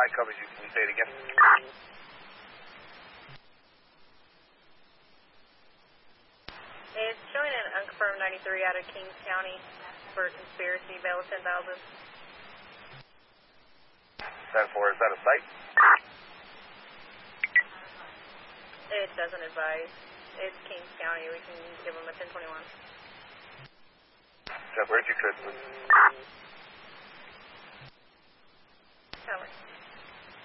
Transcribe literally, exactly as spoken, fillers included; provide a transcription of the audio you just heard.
nine covers you. Can you say it again? It's showing an unconfirmed ninety-three out of Kings County for conspiracy, bail of ten thousand. ten four, is that a site? It doesn't advise. It's Kings County. We can give them a ten twenty-one. ten four, if you could, please. Cover.